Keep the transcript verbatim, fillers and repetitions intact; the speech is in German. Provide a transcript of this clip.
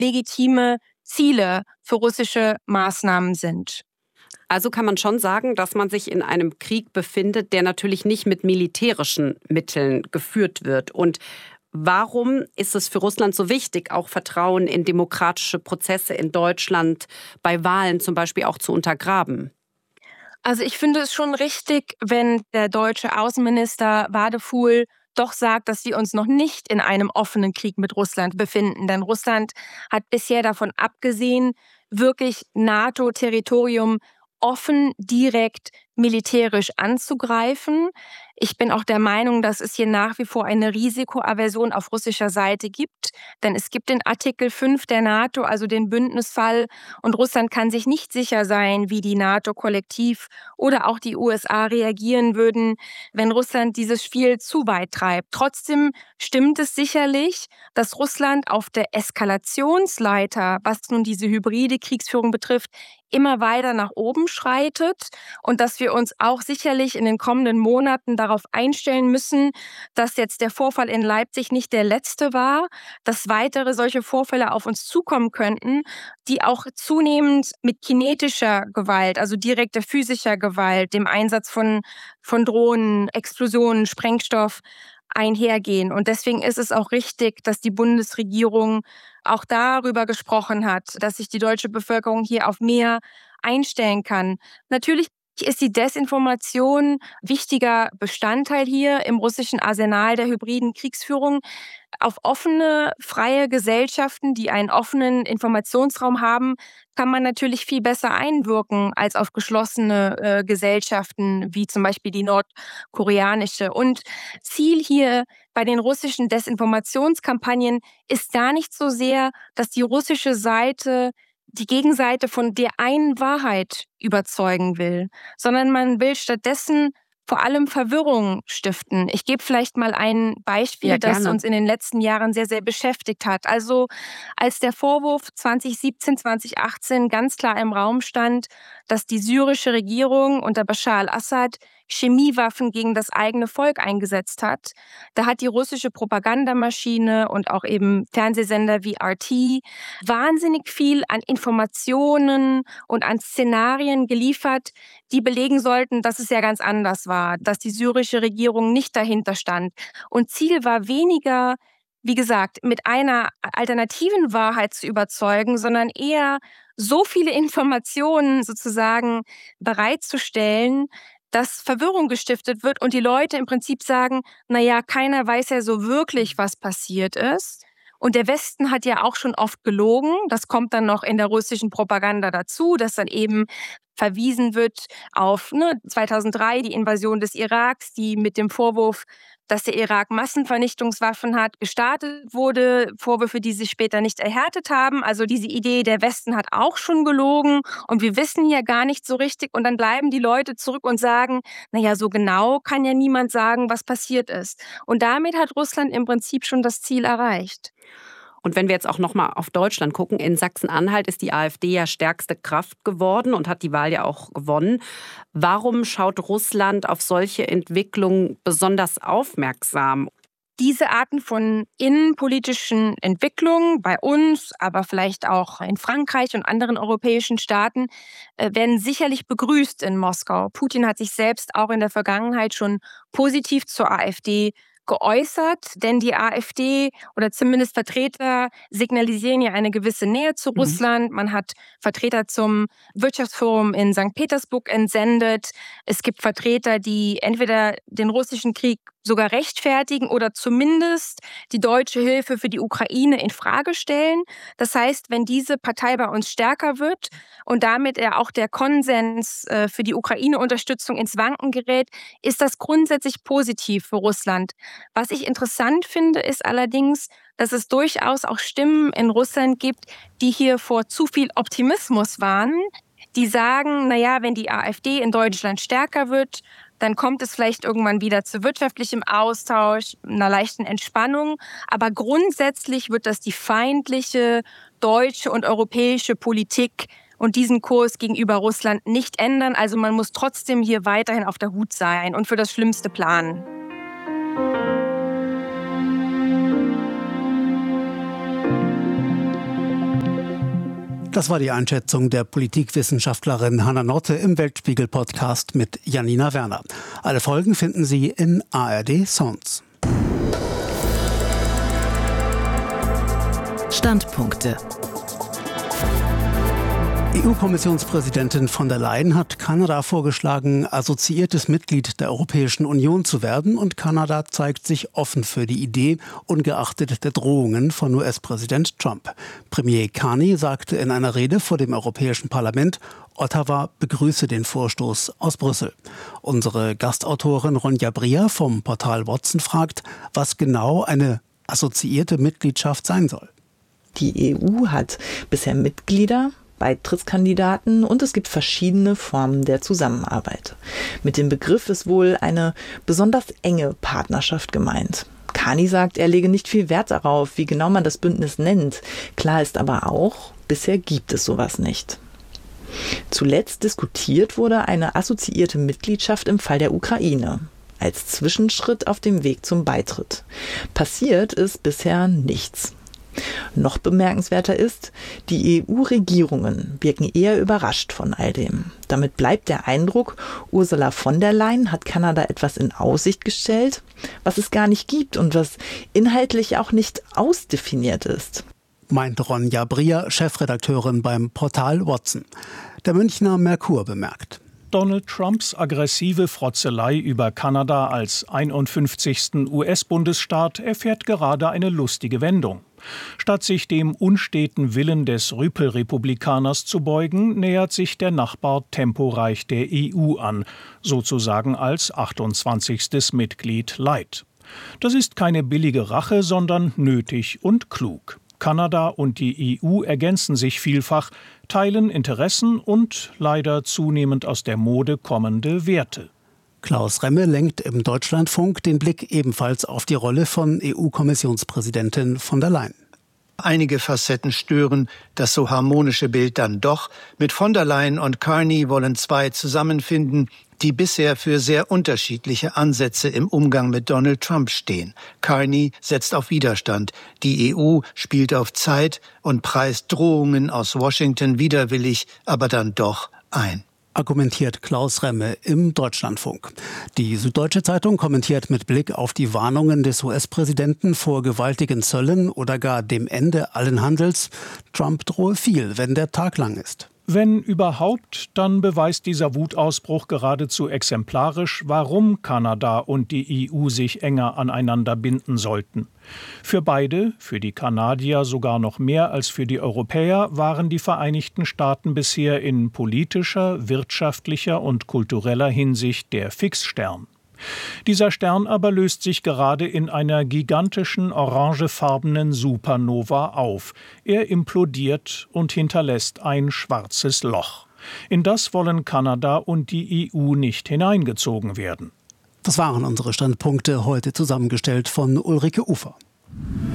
legitime Ziele für russische Maßnahmen sind. Also kann man schon sagen, dass man sich in einem Krieg befindet, der natürlich nicht mit militärischen Mitteln geführt wird. Und warum ist es für Russland so wichtig, auch Vertrauen in demokratische Prozesse in Deutschland bei Wahlen zum Beispiel auch zu untergraben? Also ich finde es schon richtig, wenn der deutsche Außenminister Wadefuhl doch sagt, dass wir uns noch nicht in einem offenen Krieg mit Russland befinden. Denn Russland hat bisher davon abgesehen, wirklich NATO-Territorium offen, direkt militärisch anzugreifen. Ich bin auch der Meinung, dass es hier nach wie vor eine Risikoaversion auf russischer Seite gibt. Denn es gibt den Artikel fünf der NATO, also den Bündnisfall. Und Russland kann sich nicht sicher sein, wie die NATO kollektiv oder auch die U S A reagieren würden, wenn Russland dieses Spiel zu weit treibt. Trotzdem stimmt es sicherlich, dass Russland auf der Eskalationsleiter, was nun diese hybride Kriegsführung betrifft, immer weiter nach oben schreitet und dass wir uns auch sicherlich in den kommenden Monaten darauf einstellen müssen, dass jetzt der Vorfall in Leipzig nicht der letzte war, dass weitere solche Vorfälle auf uns zukommen könnten, die auch zunehmend mit kinetischer Gewalt, also direkter physischer Gewalt, dem Einsatz von, von Drohnen, Explosionen, Sprengstoff einhergehen. Und deswegen ist es auch richtig, dass die Bundesregierung auch darüber gesprochen hat, dass sich die deutsche Bevölkerung hier auf mehr einstellen kann. Natürlich ist die Desinformation wichtiger Bestandteil hier im russischen Arsenal der hybriden Kriegsführung. Auf offene, freie Gesellschaften, die einen offenen Informationsraum haben, kann man natürlich viel besser einwirken als auf geschlossene äh, Gesellschaften, wie zum Beispiel die nordkoreanische. Und Ziel hier bei den russischen Desinformationskampagnen ist gar nicht so sehr, dass die russische Seite die Gegenseite von der einen Wahrheit überzeugen will, sondern man will stattdessen vor allem Verwirrung stiften. Ich gebe vielleicht mal ein Beispiel, Ja, das gerne. uns in den letzten Jahren sehr, sehr beschäftigt hat. Also als der Vorwurf zwanzig siebzehn, zwanzig achtzehn ganz klar im Raum stand, dass die syrische Regierung unter Bashar al-Assad Chemiewaffen gegen das eigene Volk eingesetzt hat, da hat die russische Propagandamaschine und auch eben Fernsehsender wie R T wahnsinnig viel an Informationen und an Szenarien geliefert, die belegen sollten, dass es ja ganz anders war, dass die syrische Regierung nicht dahinter stand. Und Ziel war weniger, wie gesagt, mit einer alternativen Wahrheit zu überzeugen, sondern eher so viele Informationen sozusagen bereitzustellen, dass Verwirrung gestiftet wird und die Leute im Prinzip sagen, na ja, keiner weiß ja so wirklich, was passiert ist. Und der Westen hat ja auch schon oft gelogen. Das kommt dann noch in der russischen Propaganda dazu, dass dann eben verwiesen wird auf ne, zweitausenddrei die Invasion des Iraks, die mit dem Vorwurf, dass der Irak Massenvernichtungswaffen hat, gestartet wurde. Vorwürfe, die sich später nicht erhärtet haben. Also diese Idee, der Westen hat auch schon gelogen und wir wissen ja gar nicht so richtig. Und dann bleiben die Leute zurück und sagen, naja, so genau kann ja niemand sagen, was passiert ist. Und damit hat Russland im Prinzip schon das Ziel erreicht. Und wenn wir jetzt auch noch mal auf Deutschland gucken, in Sachsen-Anhalt ist die AfD ja stärkste Kraft geworden und hat die Wahl ja auch gewonnen. Warum schaut Russland auf solche Entwicklungen besonders aufmerksam? Diese Arten von innenpolitischen Entwicklungen bei uns, aber vielleicht auch in Frankreich und anderen europäischen Staaten, äh, werden sicherlich begrüßt in Moskau. Putin hat sich selbst auch in der Vergangenheit schon positiv zur AfD geäußert, denn die AfD oder zumindest Vertreter signalisieren ja eine gewisse Nähe zu Mhm. Russland. Man hat Vertreter zum Wirtschaftsforum in Sankt Petersburg entsendet. Es gibt Vertreter, die entweder den russischen Krieg sogar rechtfertigen oder zumindest die deutsche Hilfe für die Ukraine in Frage stellen. Das heißt, wenn diese Partei bei uns stärker wird und damit ja auch der Konsens äh, für die Ukraine-Unterstützung ins Wanken gerät, ist das grundsätzlich positiv für Russland. Was ich interessant finde, ist allerdings, dass es durchaus auch Stimmen in Russland gibt, die hier vor zu viel Optimismus warnen, die sagen, naja, wenn die AfD in Deutschland stärker wird, dann kommt es vielleicht irgendwann wieder zu wirtschaftlichem Austausch, einer leichten Entspannung. Aber grundsätzlich wird das die feindliche deutsche und europäische Politik und diesen Kurs gegenüber Russland nicht ändern. Also man muss trotzdem hier weiterhin auf der Hut sein und für das Schlimmste planen. Das war die Einschätzung der Politikwissenschaftlerin Hanna Notte im Weltspiegel-Podcast mit Janina Werner. Alle Folgen finden Sie in A R D Sounds. Standpunkte. E U-Kommissionspräsidentin von der Leyen hat Kanada vorgeschlagen, assoziiertes Mitglied der Europäischen Union zu werden, und Kanada zeigt sich offen für die Idee, ungeachtet der Drohungen von U S-Präsident Trump. Premier Carney sagte in einer Rede vor dem Europäischen Parlament, Ottawa begrüße den Vorstoß aus Brüssel. Unsere Gastautorin Ronja Brier vom Portal Watson fragt, was genau eine assoziierte Mitgliedschaft sein soll. Die E U hat bisher Mitglieder, Beitrittskandidaten und es gibt verschiedene Formen der Zusammenarbeit. Mit dem Begriff ist wohl eine besonders enge Partnerschaft gemeint. Carney sagt, er lege nicht viel Wert darauf, wie genau man das Bündnis nennt. Klar ist aber auch, bisher gibt es sowas nicht. Zuletzt diskutiert wurde eine assoziierte Mitgliedschaft im Fall der Ukraine, als Zwischenschritt auf dem Weg zum Beitritt. Passiert ist bisher nichts. Noch bemerkenswerter ist, die E U-Regierungen wirken eher überrascht von all dem. Damit bleibt der Eindruck, Ursula von der Leyen hat Kanada etwas in Aussicht gestellt, was es gar nicht gibt und was inhaltlich auch nicht ausdefiniert ist. Meint Ronja Brier, Chefredakteurin beim Portal Watson. Der Münchner Merkur bemerkt: Donald Trumps aggressive Frotzelei über Kanada als einundfünfzigsten U S-Bundesstaat erfährt gerade eine lustige Wendung. Statt sich dem unsteten Willen des Rüpelrepublikaners zu beugen, nähert sich der Nachbar temporeich der E U an, sozusagen als achtundzwanzigstes Mitglied light. Das ist keine billige Rache, sondern nötig und klug. Kanada und die E U ergänzen sich vielfach, teilen Interessen und leider zunehmend aus der Mode kommende Werte. Klaus Remme lenkt im Deutschlandfunk den Blick ebenfalls auf die Rolle von E U-Kommissionspräsidentin von der Leyen. Einige Facetten stören das so harmonische Bild dann doch. Mit von der Leyen und Carney wollen zwei zusammenfinden, die bisher für sehr unterschiedliche Ansätze im Umgang mit Donald Trump stehen. Carney setzt auf Widerstand. Die E U spielt auf Zeit und preist Drohungen aus Washington widerwillig, aber dann doch ein. Argumentiert Klaus Remme im Deutschlandfunk. Die Süddeutsche Zeitung kommentiert mit Blick auf die Warnungen des U S-Präsidenten vor gewaltigen Zöllen oder gar dem Ende allen Handels: Trump drohe viel, wenn der Tag lang ist. Wenn überhaupt, dann beweist dieser Wutausbruch geradezu exemplarisch, warum Kanada und die E U sich enger aneinander binden sollten. Für beide, für die Kanadier sogar noch mehr als für die Europäer, waren die Vereinigten Staaten bisher in politischer, wirtschaftlicher und kultureller Hinsicht der Fixstern. Dieser Stern aber löst sich gerade in einer gigantischen orangefarbenen Supernova auf. Er implodiert und hinterlässt ein schwarzes Loch. In das wollen Kanada und die E U nicht hineingezogen werden. Das waren unsere Standpunkte, heute zusammengestellt von Ulrike Ufer.